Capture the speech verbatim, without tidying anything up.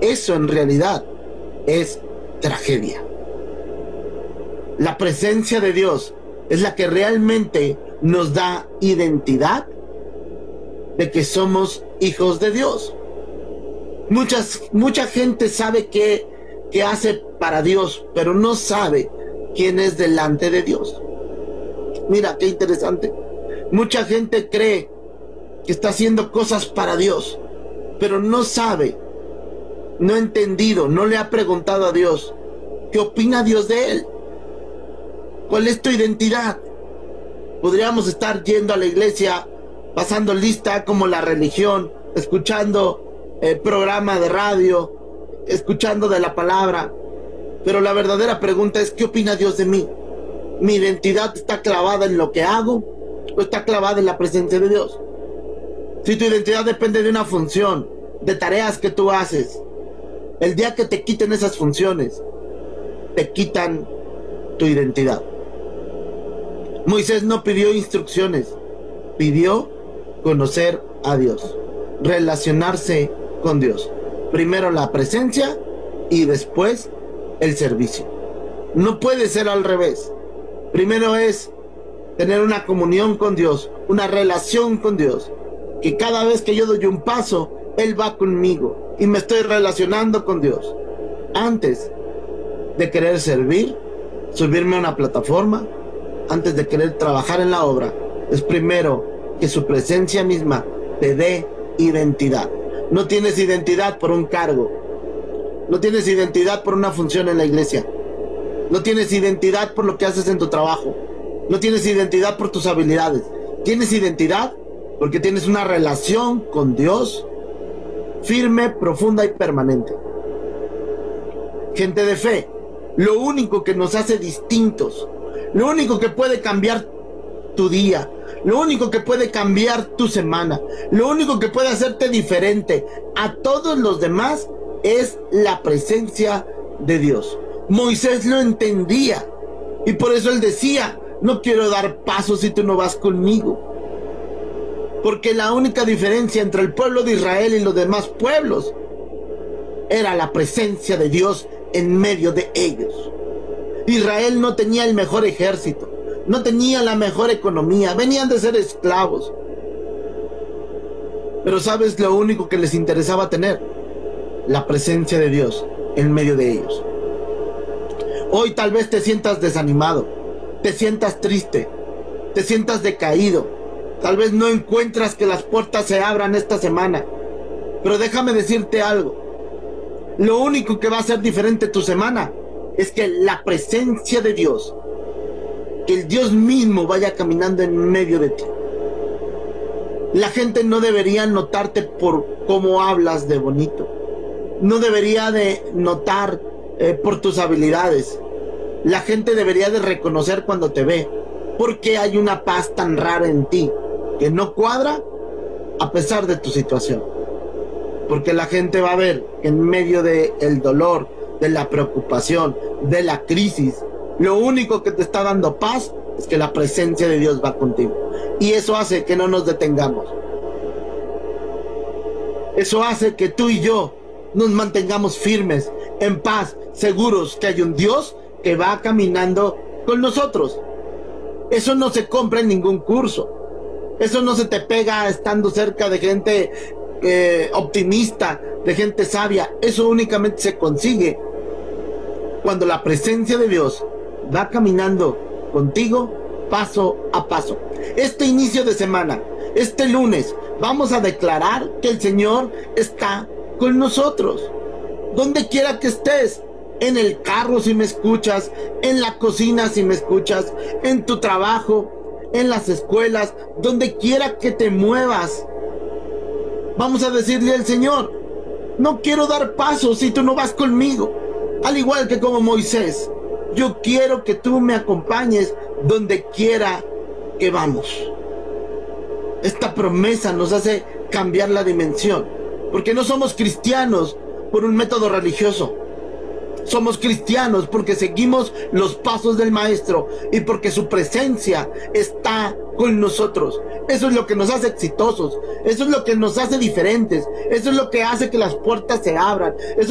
Eso en realidad es tragedia. La presencia de Dios es la que realmente nos da identidad de que somos hijos de Dios. Muchas, mucha gente sabe qué, qué hace para Dios, pero no sabe quién es delante de Dios. Mira, qué interesante. Mucha gente cree que está haciendo cosas para Dios, pero no sabe, no ha entendido, no le ha preguntado a Dios qué opina Dios de él. ¿Cuál es tu identidad? Podríamos estar yendo a la iglesia, pasando lista como la religión, escuchando el programa de radio, escuchando de la palabra, pero la verdadera pregunta es: ¿qué opina Dios de mí? ¿Mi identidad está clavada en lo que hago o está clavada en la presencia de Dios? Si tu identidad depende de una función, de tareas que tú haces, el día que te quiten esas funciones, te quitan tu identidad. Moisés no pidió instrucciones, pidió conocer a Dios, relacionarse con Dios. Primero la presencia y después el servicio. No puede ser al revés. Primero es tener una comunión con Dios, una relación con Dios, que cada vez que yo doy un paso, Él va conmigo y me estoy relacionando con Dios. Antes de querer servir, subirme a una plataforma, antes de querer trabajar en la obra, es primero que su presencia misma te dé identidad. No tienes identidad por un cargo, no tienes identidad por una función en la iglesia, no tienes identidad por lo que haces en tu trabajo, no tienes identidad por tus habilidades. Tienes identidad porque tienes una relación con Dios firme, profunda y permanente. Gente de fe, lo único que nos hace distintos, lo único que puede cambiar tu día, lo único que puede cambiar tu semana, lo único que puede hacerte diferente a todos los demás es la presencia de Dios. Moisés lo entendía y por eso él decía: no quiero dar paso si tú no vas conmigo. Porque la única diferencia entre el pueblo de Israel y los demás pueblos era la presencia de Dios en medio de ellos. Israel no tenía el mejor ejército, no tenía la mejor economía, venían de ser esclavos. Pero ¿sabes lo único que les interesaba tener? La presencia de Dios en medio de ellos. Hoy tal vez te sientas desanimado, te sientas triste, te sientas decaído, tal vez no encuentras que las puertas se abran esta semana, pero déjame decirte algo: lo único que va a hacer diferente tu semana es que la presencia de Dios, que el Dios mismo vaya caminando en medio de ti. La gente no debería notarte por cómo hablas de bonito, no debería de notar eh, por tus habilidades. La gente debería de reconocer cuando te ve, porque hay una paz tan rara en ti que no cuadra a pesar de tu situación. Porque la gente va a ver que en medio del dolor, de la preocupación, de la crisis, lo único que te está dando paz es que la presencia de Dios va contigo. Y eso hace que no nos detengamos. Eso hace que tú y yo nos mantengamos firmes, en paz, seguros que hay un Dios que va caminando con nosotros. Eso no se compra en ningún curso. Eso no se te pega estando cerca de gente eh, optimista, de gente sabia. Eso únicamente se consigue cuando la presencia de Dios va caminando contigo paso a paso. Este inicio de semana, este lunes, vamos a declarar que el Señor está con nosotros. Donde quiera que estés, en el carro si me escuchas, en la cocina si me escuchas, en tu trabajo, en las escuelas, donde quiera que te muevas, vamos a decirle al Señor: no quiero dar paso si tú no vas conmigo. Al igual que como Moisés, yo quiero que tú me acompañes donde quiera que vamos. Esta promesa nos hace cambiar la dimensión, porque no somos cristianos por un método religioso. Somos cristianos porque seguimos los pasos del Maestro y porque su presencia está con nosotros. Eso es lo que nos hace exitosos, eso es lo que nos hace diferentes, eso es lo que hace que las puertas se abran, eso